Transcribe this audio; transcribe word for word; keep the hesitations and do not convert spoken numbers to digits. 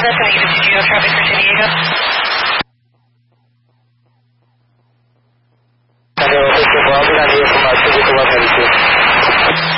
That's negative to Geo traffic for San Diego. Hello, this is Bob. I'm here from our Civic one thirty-two.